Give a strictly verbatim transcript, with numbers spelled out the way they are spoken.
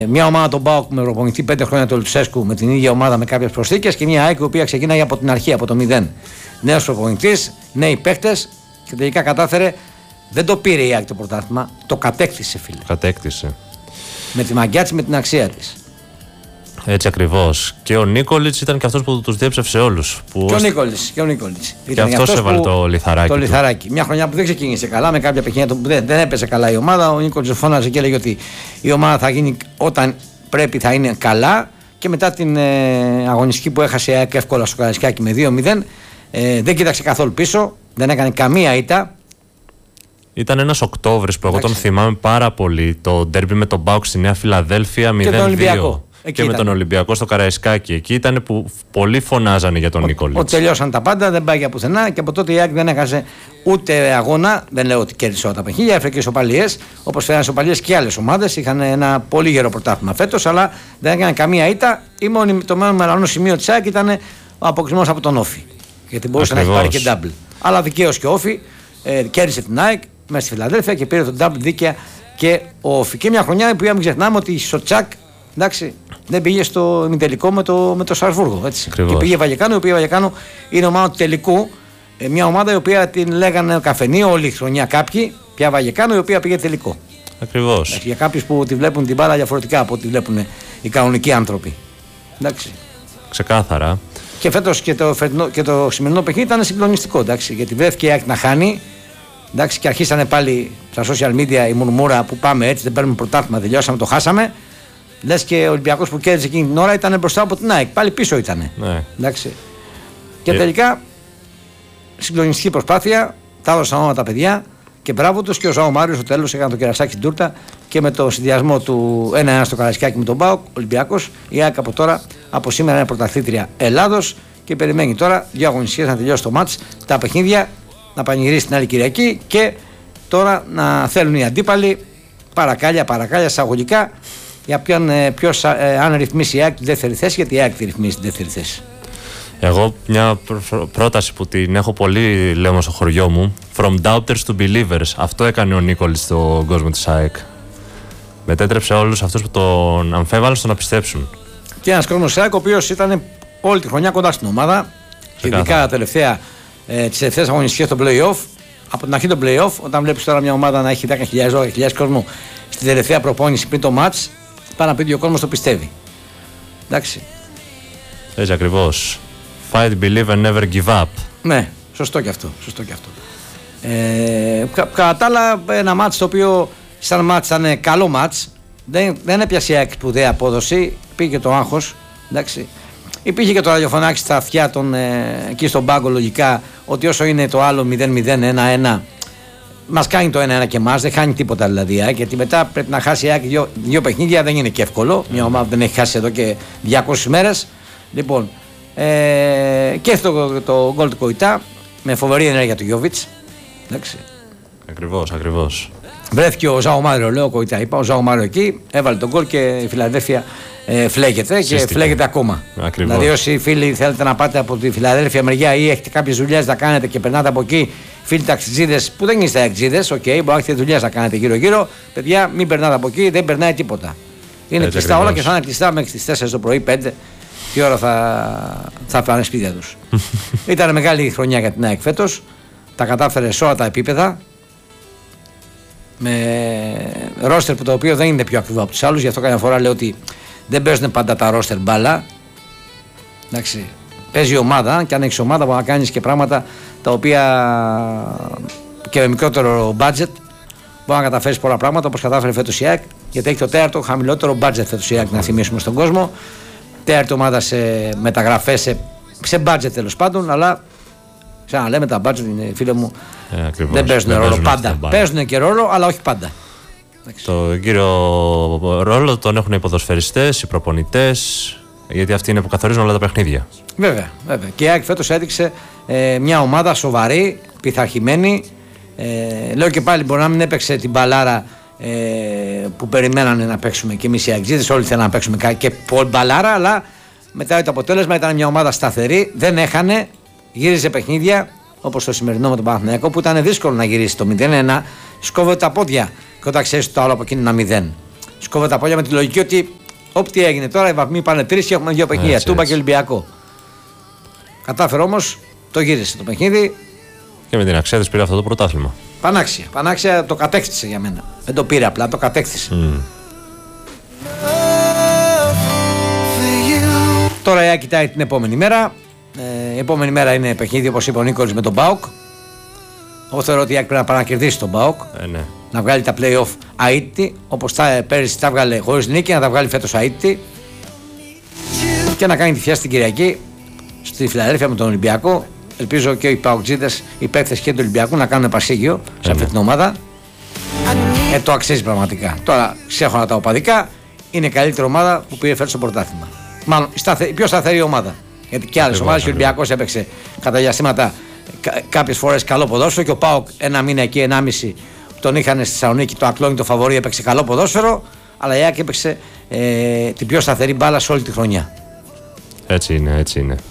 Μια ομάδα τον ΠΑΟΚ με προπονητή πέντε χρόνια του Λουτσέσκου με την ίδια ομάδα με κάποιες προσθήκες και μια ΑΕΚ η οποία ξεκίναγε από την αρχή, από το μηδέν. Νέος προπονητής, νέοι παίχτες και τελικά κατάφερε. Δεν το πήρε η ΑΕΚ το πρωτάθλημα, το κατέκτησε, φίλε. Κατέκτησε. Με τη μαγκιά της, με την αξία της. Έτσι ακριβώς. Και ο Νίκολιτς ήταν και αυτός που τους διέψευσε όλους. Που και ο Νίκολιτς. Και, ο Νίκολιτς. και αυτός έβαλε το λιθαράκι. Το λιθαράκι. Μια χρονιά που δεν ξεκίνησε καλά, με κάποια παιχνίδια που δεν, δεν έπαιζε καλά η ομάδα. Ο Νίκολιτς φώναζε και έλεγε ότι η ομάδα θα γίνει όταν πρέπει, θα είναι καλά. Και μετά την ε, αγωνιστική που έχασε η ΑΕΚ εύκολα στο Καραϊσκάκι με δύο μηδέν, ε, δεν κοίταξε καθόλου πίσω, δεν έκανε καμία ήττα. Ήταν ένας Οκτώβρης που εγώ τον θυμάμαι πάρα πολύ. Το ντέρμπι με τον ΠΑΟΚ στη Νέα Φιλαδέλφια μηδέν δύο. Και ήταν. Με τον Ολυμπιακό στο Καραϊσκάκι. Εκεί ήταν που πολλοί φωνάζανε για τον Νίκολιτς. Τελειώσαν τα πάντα, δεν πάει για πουθενά και από τότε η ΑΕΚ δεν έχασε ούτε αγώνα. Δεν λέω ότι κέρδισε όλα τα παιχνίδια, έφερε και ισοπαλίες. Όπως φέραν ισοπαλίες και άλλες ομάδες. Είχαν ένα πολύ γερό πρωτάθλημα φέτος, αλλά δεν έκανε καμία ήττα. Η μόνη, το μόνο μελανό σημείο της ΑΕΚ ήταν ο αποκλεισμός από τον Όφη. Γιατί μπορούσε Ακριβώς. να έχει πάρει και double. Αλλά δικαίως και ο Όφη ε, κέρδισε την ΑΕΚ μέσα στη Φιλαδέλφια και πήρε τον double δίκαια και ο Όφη. Και μια χρονιά που μην ξεχνάμε ότι η Σοτσάκ. Εντάξει, δεν πήγε στο ημιτελικό με το, με το Σαρσβούργο. Έτσι. Και πήγε Βαγεκάνο, η οποία Βαγεκάνο είναι ομάδα του τελικού. Ε, μια ομάδα η οποία την λέγανε καφενείο όλη η χρονιά κάποιοι. Πια Βαγεκάνο, η οποία πήγε τελικό. Ακριβώς. Για κάποιους που τη βλέπουν την μπάλα διαφορετικά από ό,τι βλέπουν οι κανονικοί άνθρωποι. Εντάξει. Ξεκάθαρα. Και φέτος και το, φετινό, και το σημερινό παιχνίδι ήταν συγκλονιστικό. Εντάξει, γιατί βρέθηκε η ΑΕΚ να χάνει. Εντάξει, και αρχίσανε πάλι στα social media η μουρμούρα που πάμε έτσι, δεν παίρνουμε πρωτάθλημα, τελειώσαμε, το χάσαμε. Λες και ο Ολυμπιακός που κέρδισε εκείνη την ώρα ήταν μπροστά από την ΑΕΚ. Πάλι πίσω ήταν. Ναι. Εντάξει. Και, και τελικά συγκλονιστική προσπάθεια. Τα έδωσαν όλα τα παιδιά και μπράβο τους. Και ο Ζαο Μάριος στο τέλος έκανε το κερασάκι στην τούρτα. Και με το συνδυασμό του ένα ένα στο Καραϊσκάκι με τον ΠΑΟΚ, Ολυμπιακός, η ΑΕΚ από τώρα, από σήμερα είναι πρωταθλήτρια Ελλάδος. Και περιμένει τώρα δύο αγωνιστικές να τελειώσει το μάτς. Τα παιχνίδια να πανηγυρίσει την άλλη Κυριακή. Και τώρα να θέλουν οι αντίπαλοι παρακάλια, παρακάλια, εισαγωγικά. Για ποιον, ποιος, ε, αν ρυθμίσει η ΑΕΚ τη δεύτερη θέση, γιατί η ΑΕΚ τη ρυθμίσει τη δεύτερη θέση. Εγώ μια πρό- πρόταση που την έχω πολύ, λέω στο χωριό μου, From doubters to believers. Αυτό έκανε ο Νίκολιτς στον κόσμο της ΑΕΚ. Μετέτρεψε όλους αυτούς που τον αμφέβαλαν στο να πιστέψουν. Και ένας κόσμος της ΑΕΚ ο οποίος ήταν όλη τη χρονιά κοντά στην ομάδα. Και ειδικά τα τελευταία, ε, τις τελευταίες αγωνιστικές στο play-off. Από την αρχή των play-off, όταν βλέπεις τώρα μια ομάδα να έχει δέκα χιλιάδες δώδεκα χιλιάδες κόσμο στην τελευταία προπόνηση πριν το match, πάνω απ' ο κόσμος το πιστεύει. Εντάξει. Έτσι ακριβώς. Fight, believe and never give up. Ναι, σωστό και αυτό. Σωστό και αυτό. Ε, κα, κατά τα άλλα, ένα μάτς το οποίο σαν μάτς ήταν καλό μάτς. Δεν, δεν έπιασε η σπουδαία απόδοση. Πήγε το άγχος. Εντάξει. Υπήρχε και το ραδιοφωνάκι στα αυτιά των ε, εκεί στον πάγκο λογικά ότι όσο είναι το άλλο μηδέν μηδέν ένα ένα. Μας κάνει το ένα ένα και εμάς, δεν χάνει τίποτα δηλαδή. Ε, γιατί μετά πρέπει να χάσει η δύο, δύο παιχνίδια, δεν είναι και εύκολο. Μια ομάδα δεν έχει χάσει εδώ και διακόσιες μέρες. Λοιπόν, ε, και αυτό το γκολ του Κοϊτά με φοβερή ενέργεια του Γιώβιτς. Εντάξει. Ακριβώς, ακριβώς. Βρέθηκε ο Ζαο Μάριο, λέω Κοϊτά, είπα. Ο Ζαο Μάριο εκεί έβαλε τον γκολ και η Φιλαδέλφια ε, φλέγεται Σύστηκε. Και φλέγεται ακόμα. Ακριβώς. Δηλαδή, όσοι φίλοι θέλετε να πάτε από τη Φιλαδέλφια μεριά ή έχετε κάποιες δουλειές να κάνετε και περνάτε από εκεί, φίλοι ταξιτζίδες που δεν είστε ταξιτζίδες, οκ, okay, μπορεί να έχετε δουλειές να κάνετε γύρω-γύρω. Παιδιά, μην περνάτε από εκεί, δεν περνάει τίποτα. Είναι Έτσι κλειστά ακριβώς. όλα και θα είναι κλειστά μέχρι τις τέσσερις το πρωί, πέντε. Τι ώρα θα, θα πάνε σπίτια τους. Ήταν μεγάλη χρονιά για την ΑΕΚ φέτος. Τα κατάφερε σε όλα τα επίπεδα. Με ρόστερ που το οποίο δεν είναι πιο ακριβό από τους άλλους. Γι' αυτό καμιά φορά λέω ότι δεν παίζουν πάντα τα ρόστερ μπάλα. Εντάξει. Παίζει ομάδα και αν έχεις ομάδα μπορεί να κάνεις και πράγματα τα οποία και με μικρότερο budget μπορεί να καταφέρεις πολλά πράγματα όπως κατάφερε φέτος η ΑΕΚ. Γιατί έχει το τέταρτο χαμηλότερο budget φέτος η ΑΕΚ, να θυμίσουμε στον κόσμο. Τέταρτη ομάδα σε μεταγραφές, σε, σε budget τέλος πάντων, αλλά ξαναλέμε τα budget είναι φίλε μου. Ε, ακριβώς. Δεν παίζουν δεν ρόλο παίζουν πάντα. Παίζουν και ρόλο, αλλά όχι πάντα. Το κύριο ρόλο τον έχουν οι ποδοσφαιριστές, οι προπονητές, γιατί αυτοί είναι που καθορίζουν όλα τα παιχνίδια. Βέβαια, βέβαια. Και η ΑΕΚ φέτος έδειξε ε, μια ομάδα σοβαρή, πειθαρχημένη. Ε, λέω και πάλι μπορεί να μην έπαιξε την μπαλάρα ε, που περιμένανε να παίξουμε και εμείς οι ΑΕΚζίδες. Όλοι θέλανε να παίξουμε και πολύ μπαλάρα, αλλά μετά το αποτέλεσμα ήταν μια ομάδα σταθερή. Δεν έχανε, γύριζε παιχνίδια όπως το σημερινό με τον Παναθηναϊκό που ήταν δύσκολο να γυρίσει το μηδέν ένα. Σκόβεται τα πόδια και όταν ξέρεις το άλλο από εκείνη ένα μηδέν. Σκόβω τα πόδια με τη λογική ότι ό,τι έγινε τώρα, οι βαθμοί πάνε τρεις και έχουμε δύο παιχνίδια. Τούμπα και Ολυμπιακό. Κατάφερε όμως, το γύρισε το παιχνίδι. Και με την αξία της πήρε αυτό το πρωτάθλημα. Πανάξια. Πανάξια το κατέκτησε για μένα. Δεν το πήρε απλά, το κατέκτησε. Mm. Τώρα η ΑΕΚ κοιτάει την επόμενη μέρα. Ε, η επόμενη μέρα είναι παιχνίδι, όπως είπε ο Νίκολης, με τον ΠΑΟΚ. Εγώ θεωρώ ότι η ΑΕΚ πρέπει να παρακερδίσει τον ΠΑΟΚ. Ε, ναι. Να βγάλει τα play-off αίτητη, όπως τα, πέρυσι τα βγάλε χωρίς νίκη, να τα βγάλει φέτος αίτητη. Και να κάνει τη θεία στην Κυριακή στη Φιλαδέλφια με τον Ολυμπιακό. Ελπίζω και οι ΠΑΟΚτζίδες, οι παίκτες και του Ολυμπιακού να κάνουν πασίγιο σε ε, αυτή ναι. την ομάδα. Ε, το αξίζει πραγματικά. Τώρα ξέχωρα τα οπαδικά, είναι η καλύτερη ομάδα που πήρε φέτος το πρωτάθλημα. Μάλλον η πιο σταθερή ομάδα. Γιατί και άλλες ομάδες, ο Ολυμπιακός έπαιξε κατά διαστήματα κάποιες φορές καλό ποδόσφαιρο και ο ΠΑΟΚ ένα μήνα εκεί, ενάμιση τον είχαν στη Θεσσαλονίκη, το ακλόνητο φαβορί, έπαιξε καλό ποδόσφαιρο, αλλά η ΑΕΚ έπαιξε ε, την πιο σταθερή μπάλα σε όλη τη χρονιά. Έτσι είναι, έτσι είναι.